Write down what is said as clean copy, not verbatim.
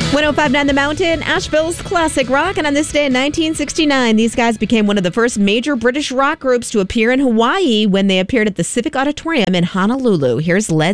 105.9 The Mountain, Asheville's classic rock. And on this day in 1969, these guys became one of the first major British rock groups to appear in Hawaii when they appeared at the Civic Auditorium in Honolulu. Here's Led